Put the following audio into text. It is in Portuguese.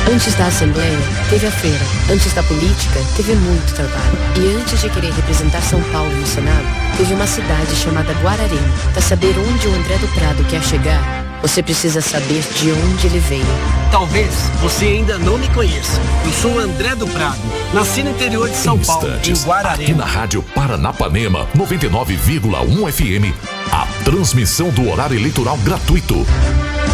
Antes da Assembleia, teve a feira. Antes da política, teve muito trabalho. E antes de querer representar São Paulo no Senado, teve uma cidade chamada Guararema. Para saber onde o André do Prado quer chegar, você precisa saber de onde ele veio. Talvez você ainda não me conheça. Eu sou o André do Prado. Nasci no interior de São Paulo, em Guararema. Aqui na Rádio Paranapanema, 99,1 FM, a transmissão do horário eleitoral gratuito.